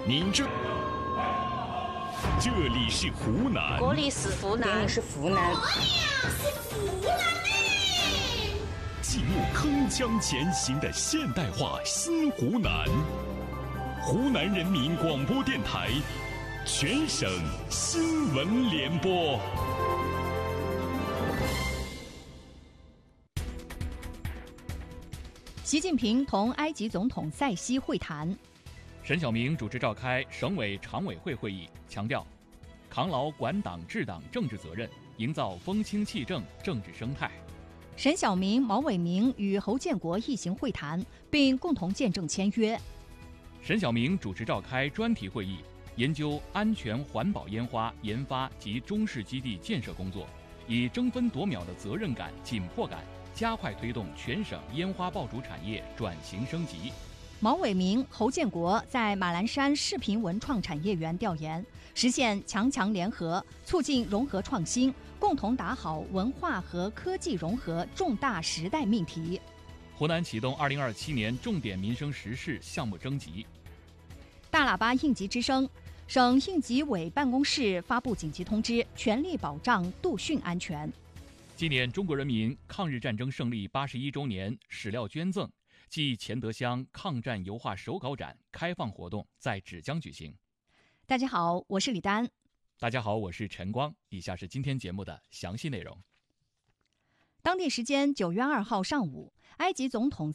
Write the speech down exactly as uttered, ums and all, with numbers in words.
您这这里是湖南， 这里是湖南， 这里是湖南， 继木铿锵前行的现代化新湖南，湖南人民广播电台全省新闻联播。 习近平同埃及总统塞西会谈。 沈晓明主持召开省委常委会会议，强调扛牢管党治党政治责任，营造风清气正政治生态。 沈晓明、毛伟明与侯建国一行会谈，并共同见证签约。 沈晓明主持召开专题会议，研究安全环保烟花研发及中式基地建设工作，以争分夺秒的责任感、紧迫感，加快推动全省烟花爆竹产业转型升级。 毛伟明、侯建国在马栏山视频文创产业园调研，实现强强联合，促进融合创新，共同打好文化和科技融合重大时代命题。 湖南启动二零二七年重点民生实事项目征集。 大喇叭应急之声，省应急委办公室发布紧急通知，全力保障度汛安全。 纪念中国人民抗日战争胜利八十一周年史料捐赠暨钱德乡抗战油画手稿展开放活动在芷江举行。 大家好，我是李丹。 大家好，我是陈光。以下是今天节目的详细内容。 当地时间九月二号上午，埃及总统